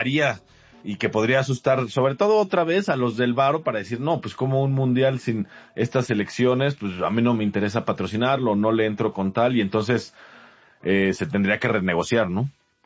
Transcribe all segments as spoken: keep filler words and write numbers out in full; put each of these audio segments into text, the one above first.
haría y que podría asustar, sobre todo otra vez a los del varo para decir, no, pues como un mundial sin estas elecciones, pues a mí no me interesa patrocinarlo, no le entro con tal, y entonces eh, se tendría que renegociar, ¿no?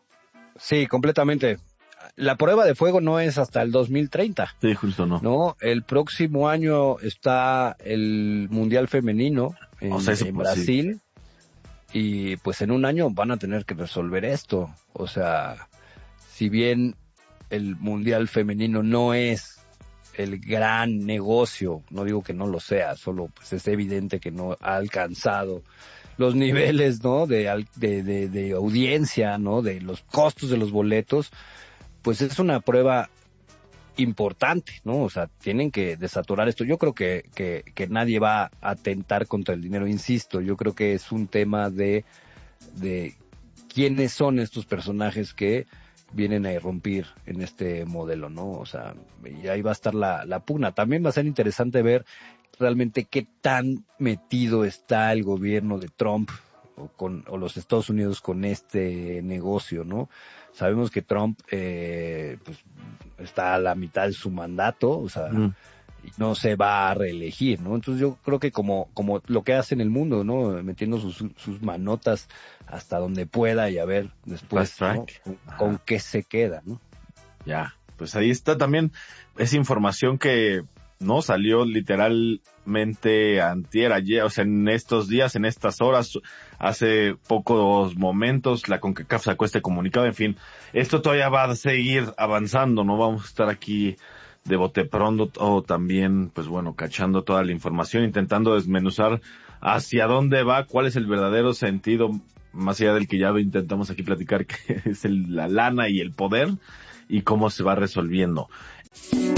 Sí, completamente. La prueba de fuego no es hasta el dos mil treinta. Sí, justo no. No, el próximo año está el Mundial Femenino en, o sea, eso, en pues, Brasil, sí. Y pues en un año van a tener que resolver esto. O sea, si bien el Mundial Femenino no es el gran negocio, no digo que no lo sea, solo pues es evidente que no ha alcanzado los niveles, ¿no? De, de, de, de audiencia, ¿no? De los costos de los boletos, pues es una prueba importante, ¿no? O sea, tienen que desaturar esto. Yo creo que, que, que nadie va a atentar contra el dinero, insisto, yo creo que es un tema de, de quiénes son estos personajes que vienen a irrumpir en este modelo, ¿no? O sea, y ahí va a estar la, la pugna. También va a ser interesante ver realmente qué tan metido está el gobierno de Trump o, con, o los Estados Unidos con este negocio, ¿no? Sabemos que Trump eh, pues, está a la mitad de su mandato, o sea, mm. no se va a reelegir, ¿no? Entonces yo creo que como como lo que hace en el mundo, ¿no? Metiendo sus, sus manotas hasta donde pueda y a ver después, ¿no? con, con qué se queda, ¿no? Ya, pues ahí está también esa información que no salió literalmente antier, ayer, o sea, en estos días, en estas horas, hace pocos momentos, la CONCACAF sacó este comunicado. En fin, esto todavía va a seguir avanzando, no vamos a estar aquí de bote pronto o también, pues bueno, cachando toda la información, intentando desmenuzar hacia dónde va, cuál es el verdadero sentido, más allá del que ya intentamos aquí platicar, que es el, la lana y el poder, y cómo se va resolviendo.